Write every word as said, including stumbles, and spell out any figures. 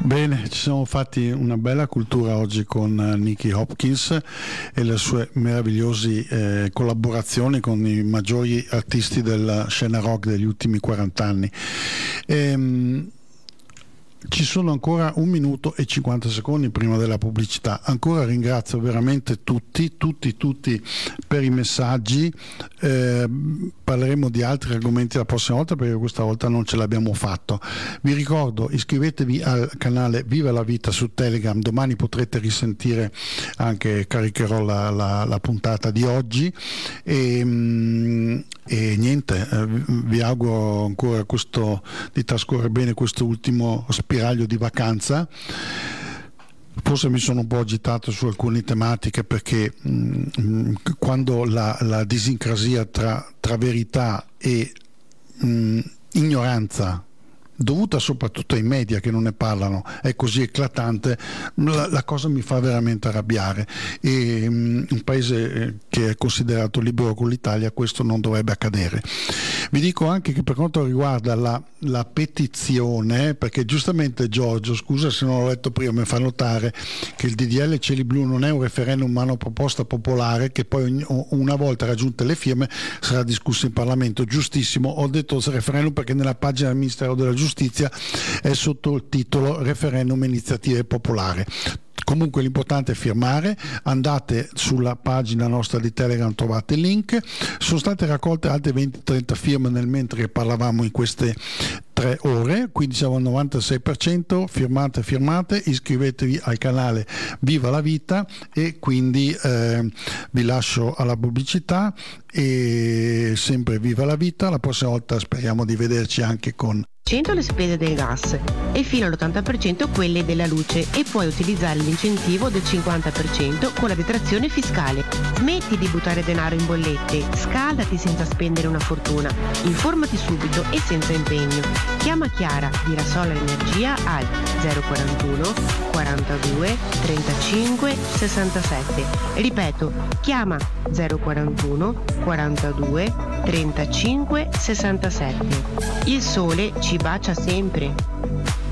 Bene, ci siamo fatti una bella cultura oggi con Nicky Hopkins e le sue meravigliose eh, collaborazioni con i maggiori artisti della scena rock degli ultimi quaranta anni. Ehm, Ci sono ancora un minuto e cinquanta secondi prima della pubblicità. Ancora ringrazio veramente tutti, tutti, tutti per i messaggi. Eh, parleremo di altri argomenti la prossima volta perché questa volta non ce l'abbiamo fatto. Vi ricordo, iscrivetevi al canale Viva la Vita su Telegram. Domani potrete risentire, anche caricherò la, la, la puntata di oggi. E, e niente, eh, vi auguro ancora questo, di trascorrere bene questo ultimo spiraglio di vacanza. Forse mi sono un po' agitato su alcune tematiche perché mh, quando la, la disincrasia tra, tra verità e mh, ignoranza, dovuta soprattutto ai media che non ne parlano, è così eclatante, la, la cosa mi fa veramente arrabbiare. E um, un paese che è considerato libero con l'Italia, questo non dovrebbe accadere. Vi dico anche che per quanto riguarda la, la petizione, perché giustamente Giorgio, scusa se non l'ho letto prima, mi fa notare che il D D L Cieli Blu non è un referendum ma una proposta popolare che poi una volta raggiunte le firme sarà discusso in Parlamento. Giustissimo, ho detto referendum perché nella pagina del Ministero della Giustizia è sotto il titolo referendum iniziative popolare. Comunque l'importante è firmare. Andate sulla pagina nostra di Telegram, trovate il link. Sono state raccolte altre venti trenta firme nel mentre che parlavamo in queste tre ore, quindi siamo al novantasei per cento. Firmate, firmate, iscrivetevi al canale Viva la Vita e quindi eh, vi lascio alla pubblicità e sempre viva la vita. La prossima volta speriamo di vederci anche con cento le spese del gas e fino all'ottanta per cento quelle della luce, e puoi utilizzare l'incentivo del cinquanta per cento con la detrazione fiscale. Smetti di buttare denaro in bollette, scaldati senza spendere una fortuna. Informati subito e senza impegno. Chiama Chiara di Rasola Energia al zero quarantuno quarantadue trentacinque sessantasette. Ripeto, chiama zero quarantuno quarantadue trentacinque sessantasette. Il sole ci bacia sempre.